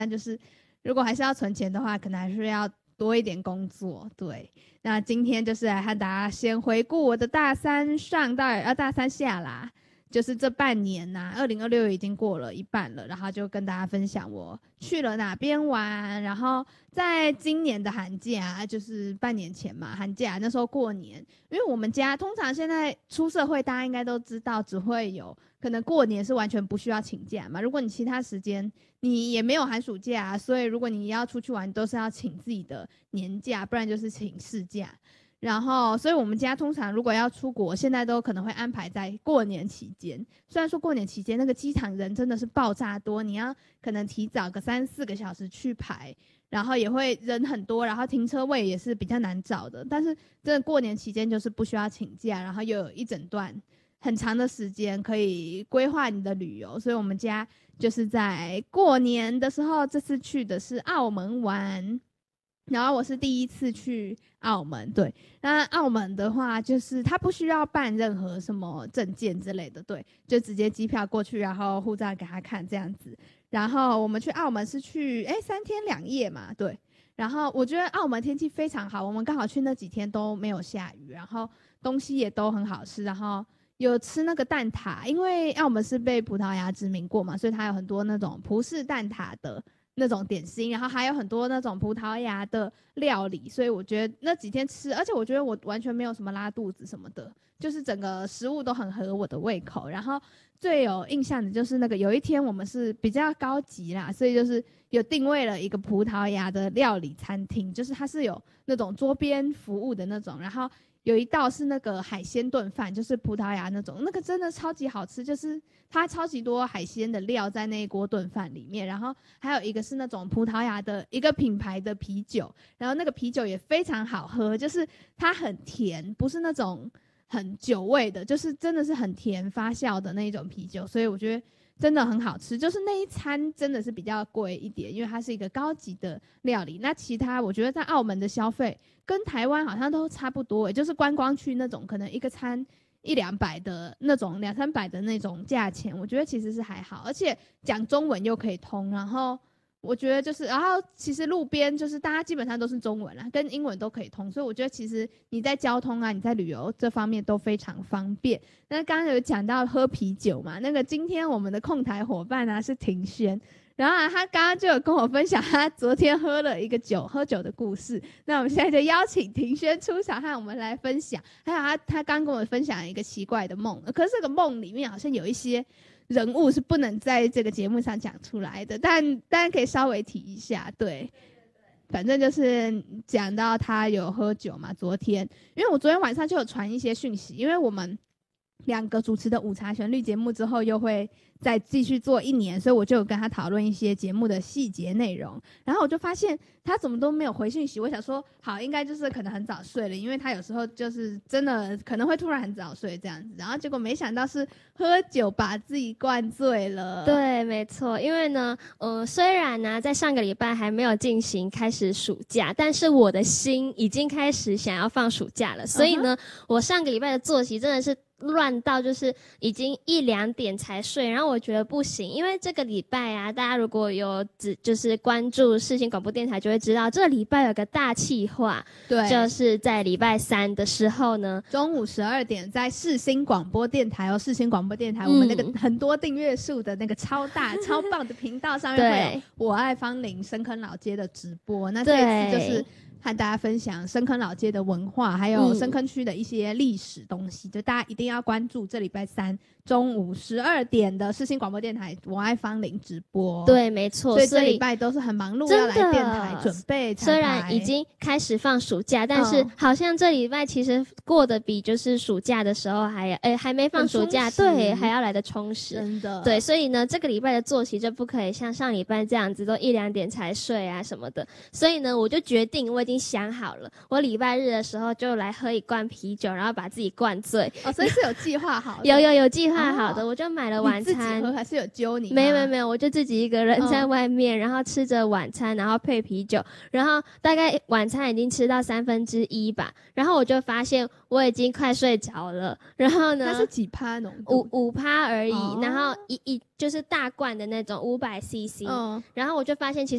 但就是如果还是要存钱的话，可能还是要多一点工作。对，那今天就是来和大家先回顾我的大三上到大三下啦，就是这半年啊，2026已经过了一半了，然后就跟大家分享我去了哪边玩。然后在今年的寒假，就是半年前嘛，寒假那时候过年，因为我们家通常现在出社会，大家应该都知道，只会有可能过年是完全不需要请假嘛。如果你其他时间你也没有寒暑假，所以如果你要出去玩，都是要请自己的年假，不然就是请事假。然后，所以我们家通常如果要出国，现在都可能会安排在过年期间。虽然说过年期间那个机场人真的是爆炸多，你要可能提早个3-4个小时去排，然后也会人很多，然后停车位也是比较难找的。但是真的过年期间就是不需要请假，然后又有一整段很长的时间可以规划你的旅游。所以我们家就是在过年的时候，这次去的是澳门玩。然后我是第一次去澳门，对，那澳门的话，就是他不需要办任何什么证件之类的，对，就直接机票过去，然后护照给他看这样子。然后我们去澳门是去3天2夜嘛，对。然后我觉得澳门天气非常好，我们刚好去那几天都没有下雨，然后东西也都很好吃，然后有吃那个蛋挞，因为澳门是被葡萄牙殖民过嘛，所以它有很多那种葡式蛋挞的那种点心，然后还有很多那种葡萄牙的料理，所以我觉得那几天吃，而且我觉得我完全没有什么拉肚子什么的，就是整个食物都很合我的胃口。然后最有印象的就是那个有一天我们是比较高级啦，所以就是有定位了一个葡萄牙的料理餐厅，就是它是有那种桌边服务的那种，然后有一道是那个海鲜炖饭，就是葡萄牙那种，那个真的超级好吃，就是它超级多海鲜的料在那一锅炖饭里面。然后还有一个是那种葡萄牙的一个品牌的啤酒，然后那个啤酒也非常好喝，就是它很甜，不是那种很酒味的，就是真的是很甜发酵的那一种啤酒，所以我觉得真的很好吃。就是那一餐真的是比较贵一点，因为它是一个高级的料理。那其他我觉得在澳门的消费跟台湾好像都差不多，就是观光区那种可能一个餐100-200的那种200-300的那种价钱，我觉得其实是还好，而且讲中文又可以通。然后我觉得就是，然后其实路边就是大家基本上都是中文啦，跟英文都可以通，所以我觉得其实你在交通啊，你在旅游这方面都非常方便。那刚刚有讲到喝啤酒嘛，那个今天我们的控台伙伴啊是庭轩，然后他刚刚就有跟我分享他昨天喝了一个喝酒的故事。那我们现在就邀请庭轩出场和我们来分享。还有他刚跟我分享一个奇怪的梦，可是这个梦里面好像有一些人物是不能在这个节目上讲出来的，但大家可以稍微提一下。对，反正就是讲到他有喝酒嘛，昨天因为我昨天晚上就有传一些讯息，因为我们2个主持的午茶旋律节目之后又会再继续做1年，所以我就有跟他讨论一些节目的细节内容。然后我就发现他怎么都没有回讯息，我想说好，应该就是可能很早睡了，因为他有时候就是真的可能会突然很早睡这样子。然后结果没想到是喝酒把自己灌醉了。 对，没错。因为呢虽然呢在上个礼拜还没有进行开始暑假，但是我的心已经开始想要放暑假了，所以呢我上个礼拜的作息真的是乱到就是已经1-2点才睡。然后我觉得不行，因为这个礼拜啊，大家如果有就是关注世新广播电台就会知道，这个礼拜有个大企划， 对， 就是在礼拜3的时候呢， 中午12点在世新广播电台世新广播电台我们那个很多订阅数的那个超大超棒的频道上面会有我爱芳邻深坑老街的直播。那这一次就是和大家分享深坑老街的文化，还有深坑区的一些历史东西，就大家一定要关注这礼拜3中午12点的世新广播电台我爱芳邻直播。 对，没错。 所以这礼拜都是很忙碌，要来电台准备。 虽然已经开始放暑假，但是好像这礼拜其实过得比就是暑假的时候还没放暑假，对，还要来得充实。 真的。 对，所以呢这个礼拜的作息就不可以像上礼拜这样子都1-2点才睡啊什么的。所以呢我就决定，我已经经想好了，我礼拜日的时候就来喝一罐啤酒，然后把自己灌醉。 所以是有计划好的。 有计划好的，我就买了晚餐。 你自己喝还是有揪你？ 没有，我就自己一个人在外面，然后吃着晚餐，然后配啤酒，然后大概晚餐已经吃到1/3吧，然后我就发现我已经快睡着了。然后呢？ 它是几趴浓度 ？5%而已。然后就是大罐的那种500cc。然后我就发现其实